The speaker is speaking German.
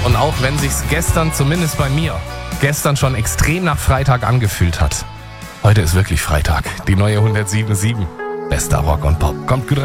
Und auch wenn sich's gestern, zumindest bei mir, schon extrem nach Freitag angefühlt hat. Heute ist wirklich Freitag. Die neue 107.7. Bester Rock und Pop. Kommt gut rein.